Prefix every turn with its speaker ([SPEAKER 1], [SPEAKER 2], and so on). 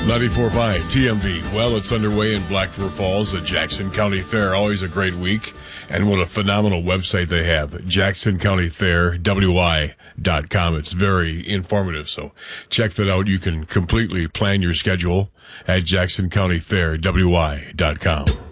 [SPEAKER 1] 94.5 TMV. Well, it's underway in Black River Falls at Jackson County Fair. Always a great week. And what a phenomenal website they have. Jackson County Fair, WI.com. It's very informative. So check that out. You can completely plan your schedule at Jackson County Fair, WI.com.